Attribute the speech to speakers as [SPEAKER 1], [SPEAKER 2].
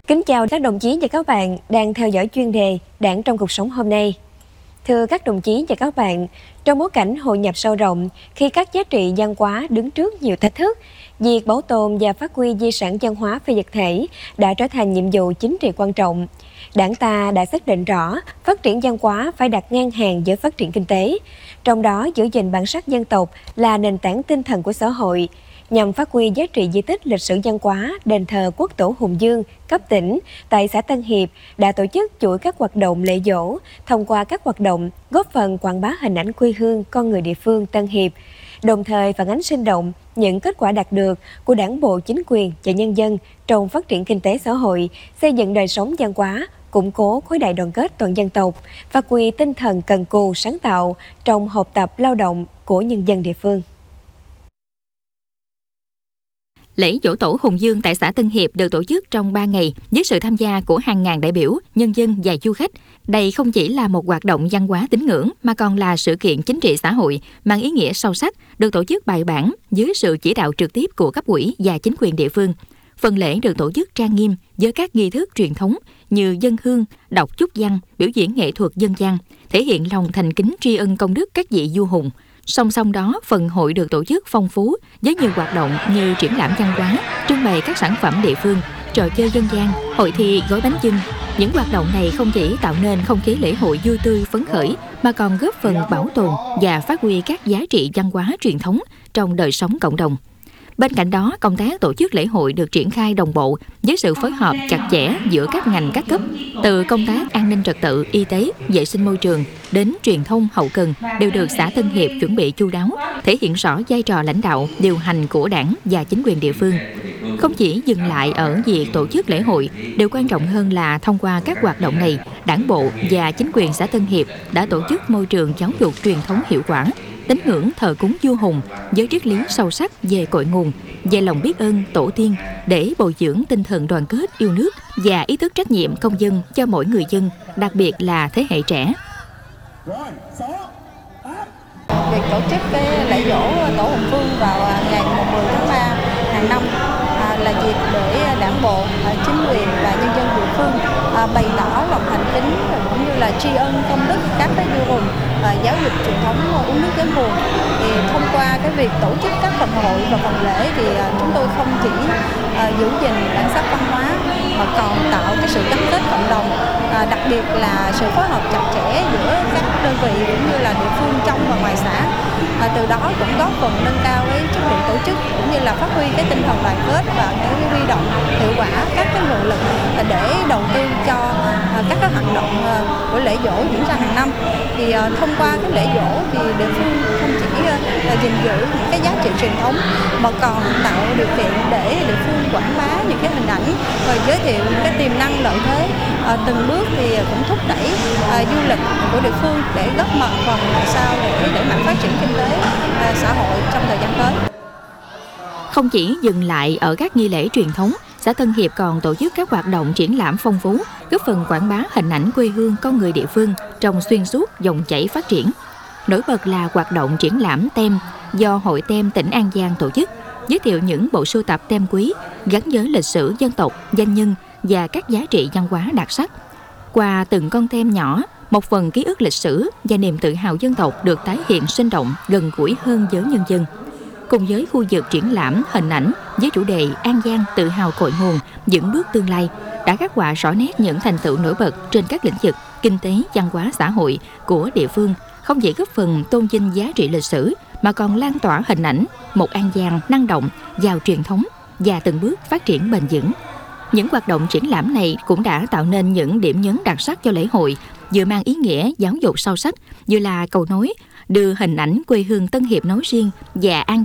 [SPEAKER 1] Kính chào các đồng chí và các bạn đang theo dõi chuyên đề Đảng trong cuộc sống hôm nay. Thưa các đồng chí và các bạn, trong bối cảnh hội nhập sâu rộng, khi các giá trị văn hóa đứng trước nhiều thách thức, việc bảo tồn và phát huy di sản văn hóa phi vật thể đã trở thành nhiệm vụ chính trị quan trọng. Đảng ta đã xác định rõ phát triển văn hóa phải đặt ngang hàng với phát triển kinh tế, trong đó giữ gìn bản sắc dân tộc là nền tảng tinh thần của xã hội. Nhằm phát huy giá trị di tích lịch sử văn hóa, đền thờ Quốc tổ Hùng Vương cấp tỉnh tại xã Tân Hiệp đã tổ chức chuỗi các hoạt động lễ giỗ, thông qua các hoạt động góp phần quảng bá hình ảnh quê hương con người địa phương Tân Hiệp, đồng thời phản ánh sinh động những kết quả đạt được của Đảng bộ, chính quyền và nhân dân trong phát triển kinh tế xã hội, xây dựng đời sống văn hóa, củng cố khối đại đoàn kết toàn dân tộc, phát huy tinh thần cần cù sáng tạo trong học tập lao động của nhân dân địa phương.
[SPEAKER 2] Lễ giỗ tổ Hùng Vương tại xã Tân Hiệp được tổ chức trong 3 ngày với sự tham gia của hàng ngàn đại biểu, nhân dân và du khách. Đây không chỉ là một hoạt động văn hóa tín ngưỡng mà còn là sự kiện chính trị xã hội mang ý nghĩa sâu sắc, được tổ chức bài bản dưới sự chỉ đạo trực tiếp của cấp ủy và chính quyền địa phương. Phần lễ được tổ chức trang nghiêm với các nghi thức truyền thống như dâng hương, đọc chúc văn, biểu diễn nghệ thuật dân gian, thể hiện lòng thành kính tri ân công đức các vị vua hùng. Song song đó, phần hội được tổ chức phong phú với nhiều hoạt động như triển lãm văn hóa, trưng bày các sản phẩm địa phương, trò chơi dân gian, hội thi gói bánh chưng. Những hoạt động này không chỉ tạo nên không khí lễ hội vui tươi phấn khởi mà còn góp phần bảo tồn và phát huy các giá trị văn hóa truyền thống trong đời sống cộng đồng. Bên cạnh đó, công tác tổ chức lễ hội được triển khai đồng bộ với sự phối hợp chặt chẽ giữa các ngành các cấp, từ công tác an ninh trật tự, y tế, vệ sinh môi trường đến truyền thông hậu cần đều được xã Tân Hiệp chuẩn bị chu đáo, thể hiện rõ vai trò lãnh đạo, điều hành của Đảng và chính quyền địa phương. Không chỉ dừng lại ở việc tổ chức lễ hội, điều quan trọng hơn là thông qua các hoạt động này, Đảng bộ và chính quyền xã Tân Hiệp đã tổ chức môi trường giáo dục truyền thống hiệu quả, tín ngưỡng thờ cúng vua hùng với triết lý sâu sắc về cội nguồn, về lòng biết ơn tổ tiên để bồi dưỡng tinh thần đoàn kết yêu nước và ý thức trách nhiệm công dân cho mỗi người dân, đặc biệt là thế hệ trẻ.
[SPEAKER 3] Việc tổ chức cái lễ giỗ tổ Hùng Vương vào ngày 10 tháng 3 hàng năm là dịp để Đảng bộ, chính quyền và nhân dân địa phương bày tỏ lòng thành kính cũng như là tri ân công đức các vua hùng, giáo dục truyền thống uống nước nhớ nguồn. Thì thông qua cái việc tổ chức các phần hội và phần lễ thì chúng tôi không chỉ giữ gìn bản sắc văn hóa mà còn tạo cái sự gắn kết cộng đồng, đặc biệt là sự phối hợp chặt chẽ giữa các đơn vị cũng như là địa phương trong và ngoài xã. Từ đó cũng góp phần nâng cao cái chất lượng tổ chức cũng như là phát huy cái tinh thần đoàn kết và cái huy động hiệu quả các cái nguồn lực để đầu tư cho các cái hoạt động của lễ giỗ diễn ra hàng năm. Thì thông qua cái lễ giỗ thì địa phương không chỉ gìn giữ những cái giá trị truyền thống mà còn tạo điều kiện để địa phương quảng bá những cái hình ảnh và giới thiệu những cái tiềm năng lợi thế. Từng bước thì cũng thúc đẩy du lịch của địa phương để góp phần làm sao để đẩy mạnh phát triển kinh tế xã hội trong thời gian tới.
[SPEAKER 2] Không chỉ dừng lại ở các nghi lễ truyền thống, xã Tân Hiệp còn tổ chức các hoạt động triển lãm phong phú, góp phần quảng bá hình ảnh quê hương con người địa phương trong xuyên suốt dòng chảy phát triển. Nổi bật là hoạt động triển lãm tem do Hội Tem tỉnh An Giang tổ chức, giới thiệu những bộ sưu tập tem quý gắn với lịch sử dân tộc, danh nhân và các giá trị văn hóa đặc sắc. Qua từng con tem nhỏ, một phần ký ức lịch sử và niềm tự hào dân tộc được tái hiện sinh động, gần gũi hơn với nhân dân. Cùng với khu vực triển lãm hình ảnh với chủ đề An Giang tự hào cội nguồn, vững bước tương lai, đã khắc họa rõ nét những thành tựu nổi bật trên các lĩnh vực kinh tế, văn hóa, xã hội của địa phương, không chỉ góp phần tôn vinh giá trị lịch sử mà còn lan tỏa hình ảnh một An Giang năng động, giàu truyền thống và từng bước phát triển bền vững. Những hoạt động triển lãm này cũng đã tạo nên những điểm nhấn đặc sắc cho lễ hội, vừa mang ý nghĩa giáo dục sâu sắc, vừa là cầu nối đưa hình ảnh quê hương Tân Hiệp nói riêng và An